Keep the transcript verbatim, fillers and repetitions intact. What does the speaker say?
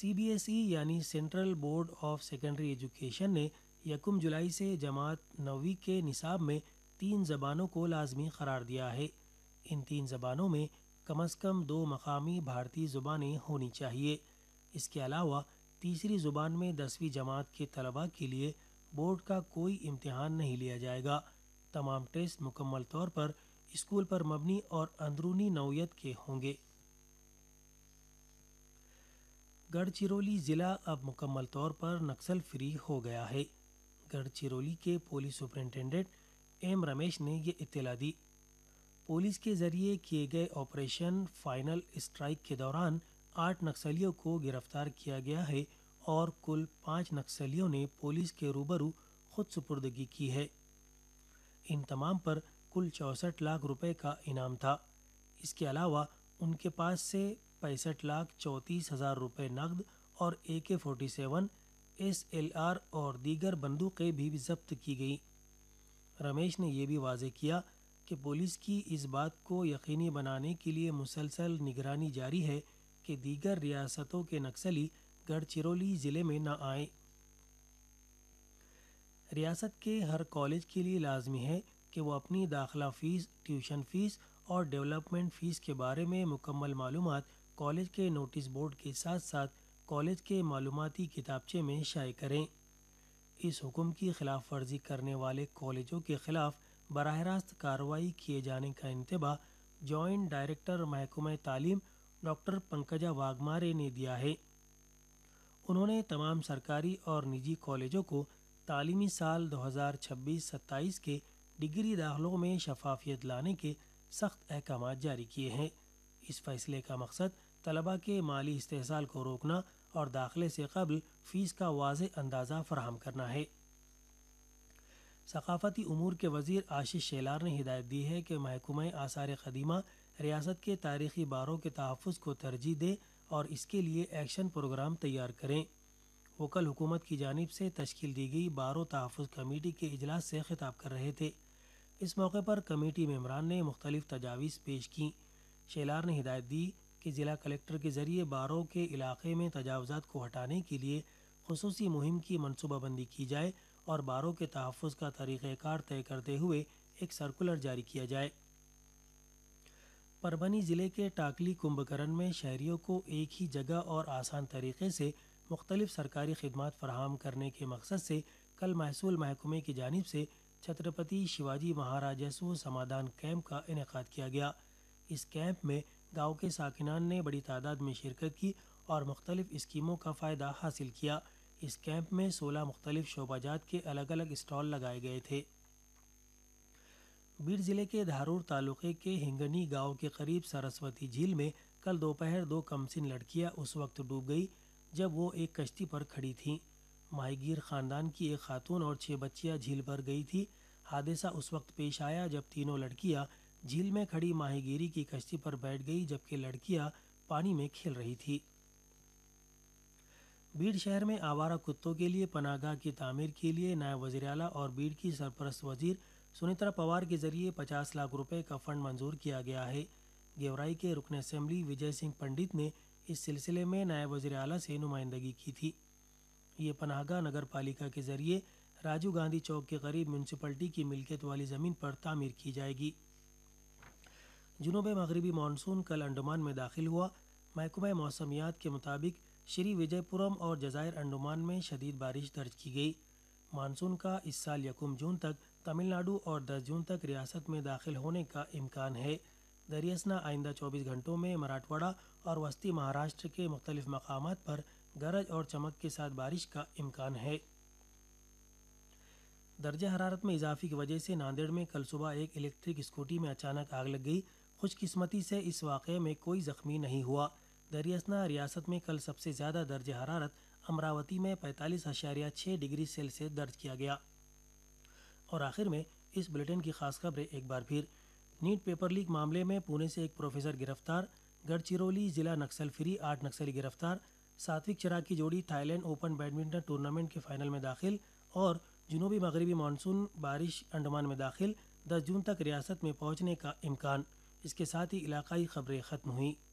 C B S E یعنی central board of secondary education نے یکم جولائی سے جماعت نویں کے نصاب میں تین زبانوں کو لازمی قرار دیا ہے۔ ان تین زبانوں میں کم از کم دو مقامی بھارتی زبانیں ہونی چاہیے۔ اس کے علاوہ تیسری زبان میں دسویں جماعت کے طلباء کے لیے بورڈ کا کوئی امتحان نہیں لیا جائے گا۔ تمام ٹیسٹ مکمل طور پر اسکول پر مبنی اور اندرونی نوعیت کے ہوں گے۔ گڑچرولی ضلع اب مکمل طور پر نکسل فری ہو گیا ہے۔ گڑچرولی کے پولیس سپرنٹنڈنٹ ایم رمیش نے یہ اطلاع دی۔ پولیس کے ذریعے کیے گئے آپریشن فائنل اسٹرائک کے دوران آٹھ نکسلیوں کو گرفتار کیا گیا ہے اور کل پانچ نکسلیوں نے پولیس کے روبرو خود سپردگی کی ہے۔ ان تمام پر کل چونسٹھ لاکھ روپے کا انعام تھا۔ اس کے علاوہ ان کے پاس سے پینسٹھ لاکھ چونتیس ہزار روپے نقد اور اے کے forty seven S L R اور دیگر بندوقیں بھی ضبط کی گئیں۔ رمیش نے یہ بھی واضح کیا کہ پولیس کی اس بات کو یقینی بنانے کے لیے مسلسل نگرانی جاری ہے کہ دیگر ریاستوں کے نکسلی گڑچرولی ضلع میں نہ آئیں۔ ریاست کے ہر کالج کے لیے لازمی ہے کہ وہ اپنی داخلہ فیس، ٹیوشن فیس اور ڈیولپمنٹ فیس کے بارے میں مکمل معلومات کالج کے نوٹس بورڈ کے ساتھ ساتھ کالج کے معلوماتی کتابچے میں شائع کریں۔ اس حکم کی خلاف ورزی کرنے والے کالجوں کے خلاف براہ راست کارروائی کیے جانے کا انتباہ جوائنٹ ڈائریکٹر محکمہ تعلیم ڈاکٹر پنکجا واگمارے نے دیا ہے۔ انہوں نے تمام سرکاری اور نجی کالجوں کو تعلیمی سال دو ہزار چھبیس ستائیس کے ڈگری داخلوں میں شفافیت لانے کے سخت احکامات جاری کیے ہیں۔ اس فیصلے کا مقصد طلباء کے مالی استحصال کو روکنا اور داخلے سے قبل فیس کا واضح اندازہ فراہم کرنا ہے۔ ثقافتی امور کے وزیر آشیش شیلار نے ہدایت دی ہے کہ محکمہ آثار قدیمہ ریاست کے تاریخی باروں کے تحفظ کو ترجیح دے اور اس کے لیے ایکشن پروگرام تیار کریں۔ وہ کل حکومت کی جانب سے تشکیل دی گئی بارو تحفظ کمیٹی کے اجلاس سے خطاب کر رہے تھے۔ اس موقع پر کمیٹی ممبران نے مختلف تجاویز پیش کیں۔ شیلار نے ہدایت دی کہ ضلع کلکٹر کے ذریعے باروں کے علاقے میں تجاوزات کو ہٹانے کے لیے خصوصی مہم کی منصوبہ بندی کی جائے اور باروں کے تحفظ کا طریقہ کار طے کرتے ہوئے ایک سرکولر جاری کیا جائے۔ پربھنی ضلع کے ٹاکلی کمبھکرن میں شہریوں کو ایک ہی جگہ اور آسان طریقے سے مختلف سرکاری خدمات فراہم کرنے کے مقصد سے کل محصول محکمے کی جانب سے چھترپتی شیواجی مہاراجسو سمادھان کیمپ کا انعقاد کیا گیا۔ اس کیمپ میں گاؤں کے ساکنان نے بڑی تعداد میں شرکت کی اور مختلف اسکیموں کا فائدہ حاصل کیا۔ اس کیمپ میں سولہ مختلف شعبہ جات کے الگ الگ اسٹال لگائے گئے تھے۔ بیڑ ضلع کے دھارور تعلقے کے ہنگنی گاؤں کے قریب سرسوتی جھیل میں کل دوپہر دو کمسن لڑکیاں اس وقت ڈوب گئی جب وہ ایک کشتی پر کھڑی تھیں۔ ماہی گیر خاندان کی ایک خاتون اور چھ بچیاں جھیل پر گئی تھی۔ حادثہ اس وقت پیش آیا جب تینوں لڑکیاں جھیل میں کھڑی ماہی گیری کی کشتی پر بیٹھ گئی جبکہ لڑکیاں پانی میں کھیل رہی تھی۔ بیڑ شہر میں آوارہ کتوں کے لیے پناہ گاہ کی تعمیر کے لیے نائب وزیر اعلیٰ اور بیڑ کی سرپرست وزیر سنیترا پوار کے ذریعے پچاس لاکھ روپے کا فنڈ منظور کیا گیا ہے۔ گیورائی کے رکن اسمبلی وجے سنگھ پنڈت نے اس سلسلے میں نائب وزیر اعلیٰ سے نمائندگی کی تھی۔ یہ پناہ گاہ نگر پالیکا کے ذریعے راجیو گاندھی چوک کے قریب میونسپلٹی کی ملکیت والی زمین پر تعمیر کی جائے گی۔ جنوب مغربی مانسون کل انڈمان میں داخل ہوا۔ محکمہ موسمیات کے مطابق شری وجے پورم اور جزائر انڈمان میں شدید بارش درج کی گئی۔ مانسون کا اس سال یکم جون تک تمل ناڈو اور دس جون تک ریاست میں داخل ہونے کا امکان ہے۔ دریاسنا آئندہ چوبیس گھنٹوں میں مراٹھواڑہ اور وسطی مہاراشٹر کے مختلف مقامات پر گرج اور چمک کے ساتھ بارش کا امکان ہے۔ درجہ حرارت میں اضافے کی وجہ سے ناندیڑ میں کل صبح ایک الیکٹرک اسکوٹی میں اچانک آگ لگ گئی۔ خوش قسمتی سے اس واقعے میں کوئی زخمی نہیں ہوا۔ دریاسنا ریاست میں کل سب سے زیادہ درجہ حرارت امراوتی میں پینتالیس اشاریہ چھ ڈگری سیلسیس درج کیا گیا۔ اور آخر میں اس بلیٹن کی خاص خبریں ایک بار پھر۔ نیٹ پیپر لیک معاملے میں پونے سے ایک پروفیسر گرفتار۔ گڑچرولی ضلع نکسل فری، آٹھ نکسلی گرفتار۔ ساتوک چراغ کی جوڑی Thai land open badminton tournament کے فائنل میں داخل۔ اور جنوبی مغربی مانسون بارش انڈمان میں داخل، دس جون تک ریاست میں پہنچنے کا امکان۔ اس کے ساتھ ہی علاقائی خبریں ختم ہوئیں۔